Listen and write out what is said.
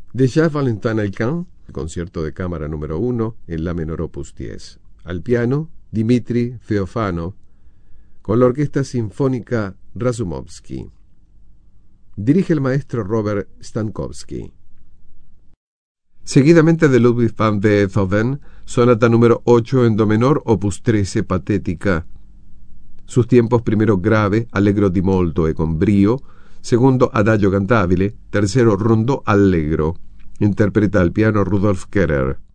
Déjà Valentin Elkan, concierto de cámara número 1 en la menor opus 10. Al piano, Dmitri Feofano, con la Orquesta Sinfónica Razumovsky. Dirige el maestro Robert Stankowski. Seguidamente de Ludwig van Beethoven, sonata número 8 en do menor, opus 13, patética. Sus tiempos: primero grave, allegro di molto e con brio, segundo adagio cantabile, tercero rondò allegro. Interpreta al piano Rudolf Kehrer.